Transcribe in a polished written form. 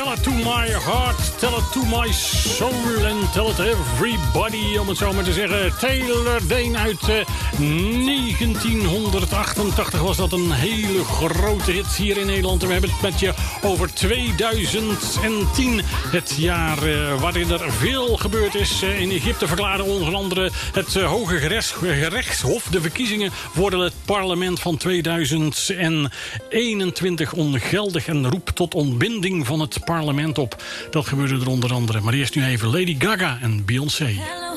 Tell it to my heart, tell it to my soul and tell it to everybody, om het zo maar te zeggen. Taylor Dayne uit 1988 was dat een hele grote hit hier in Nederland. En we hebben het met je over 2010, het jaar waarin er veel gebeurd is. In Egypte verklaarde onder andere het Hoge Gerechtshof de verkiezingen voor het parlement van 2021 ongeldig en roep tot ontbinding van het parlement op. Dat gebeurde er onder andere. Maar eerst nu even Lady Gaga en Beyoncé. Hello.